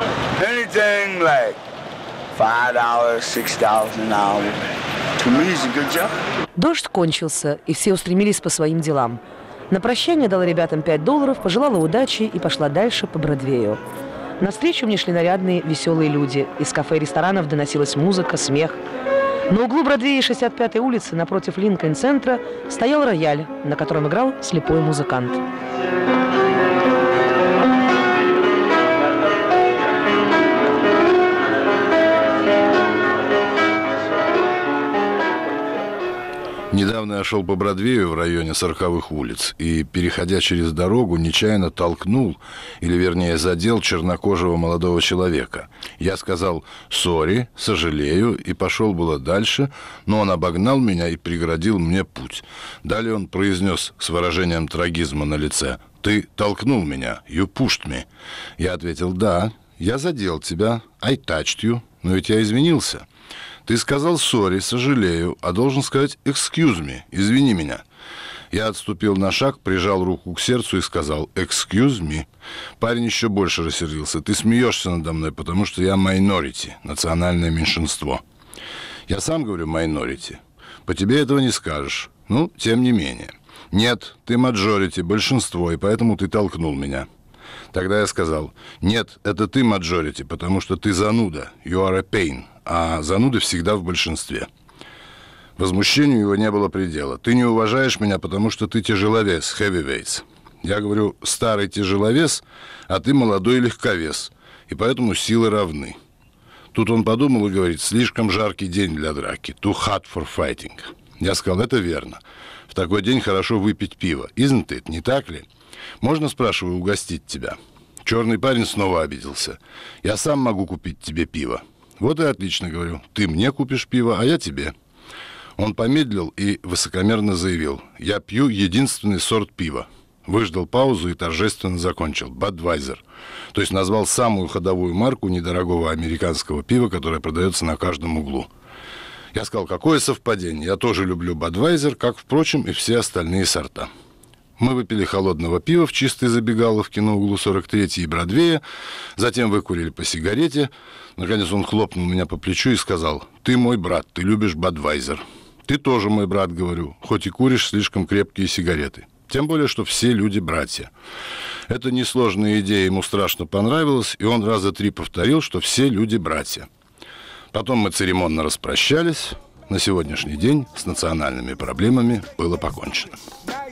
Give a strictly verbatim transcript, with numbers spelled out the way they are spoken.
Anything like five dollars, six dollars an hour. To me, it's a good job. Дождь кончился, и все устремились по своим делам. На прощание дала ребятам пять долларов, пожелала удачи и пошла дальше по Бродвею. Навстречу мне шли нарядные, веселые люди. Из кафе и ресторанов доносилась музыка, смех. На углу Бродвея и шестьдесят пятой улицы, напротив Линкольн-центра, стоял рояль, на котором играл слепой музыкант. Недавно я шел по Бродвею в районе сороковых улиц и, переходя через дорогу, нечаянно толкнул, или вернее задел чернокожего молодого человека. Я сказал «сори», «сожалею» и пошел было дальше, но он обогнал меня и преградил мне путь. Далее он произнес с выражением трагизма на лице «Ты толкнул меня, you pushed me». Я ответил «Да, я задел тебя, I touched you, но ведь я извинился». Ты сказал «сори», «сожалею», а должен сказать «excuse me», «извини меня». Я отступил на шаг, прижал руку к сердцу и сказал «excuse me». Парень еще больше рассердился. Ты смеешься надо мной, потому что я minority, национальное меньшинство. Я сам говорю minority. По тебе этого не скажешь. Ну, тем не менее. Нет, ты majority, большинство, и поэтому ты толкнул меня. Тогда я сказал, нет, это ты majority, потому что ты зануда, you are a pain, а зануды всегда в большинстве. Возмущению его не было предела. Ты не уважаешь меня, потому что ты тяжеловес, heavyweights. Я говорю, старый тяжеловес, а ты молодой легковес, и поэтому силы равны. Тут он подумал и говорит, слишком жаркий день для драки, too hot for fighting. Я сказал, это верно. В такой день хорошо выпить пиво. Isn't it, не так ли? Можно, спрашиваю, угостить тебя? Черный парень снова обиделся. Я сам могу купить тебе пиво. Вот и отлично, говорю. Ты мне купишь пиво, а я тебе. Он помедлил и высокомерно заявил. Я пью единственный сорт пива. Выждал паузу и торжественно закончил. Budweiser. То есть назвал самую ходовую марку недорогого американского пива, которое продается на каждом углу. Я сказал, какое совпадение. Я тоже люблю Budweiser, как, впрочем, и все остальные сорта. Мы выпили холодного пива в чистой забегаловке на углу сорок третьей и Бродвея, затем выкурили по сигарете. Наконец он хлопнул меня по плечу и сказал, ты мой брат, ты любишь Budweiser. Ты тоже мой брат, говорю, хоть и куришь слишком крепкие сигареты. Тем более, что все люди братья. Эта несложная идея ему страшно понравилась, и он раза три повторил, что все люди братья. Потом мы церемонно распрощались. На сегодняшний день с национальными проблемами было покончено.